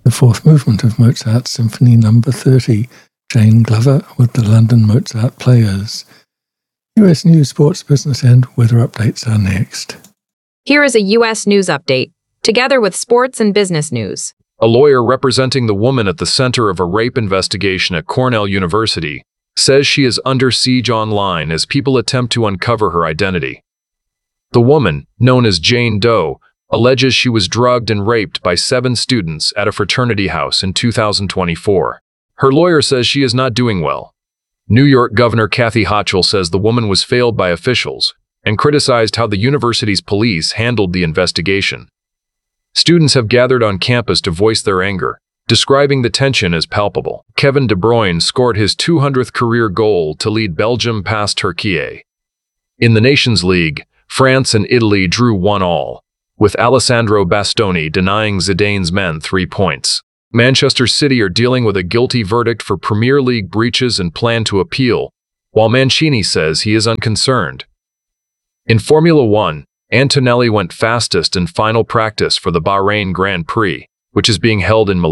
the fourth movement of Mozart's Symphony No. 30, Jane Glover with the London Mozart Players. US News, Sports, Business and Weather updates are next. Here is a U.S. news update, together with sports and business news. A lawyer representing the woman at the center of a rape investigation at Cornell University says she is under siege online as people attempt to uncover her identity. The woman, known as Jane Doe, alleges she was drugged and raped by 7 students at a fraternity house in 2024. Her lawyer says she is not doing well. New York Governor Kathy Hochul says the woman was failed by officials and criticized how the university's police handled the investigation. Students have gathered on campus to voice their anger, describing the tension as palpable. Kevin De Bruyne scored his 200th career goal to lead Belgium past Turkey. In the Nations League, France and Italy drew 1-1, with Alessandro Bastoni denying Zidane's men 3 points. Manchester City are dealing with a guilty verdict for Premier League breaches and plan to appeal, while Mancini says he is unconcerned. In Formula One, Antonelli went fastest in final practice for the Bahrain Grand Prix, which is being held in Malaysia.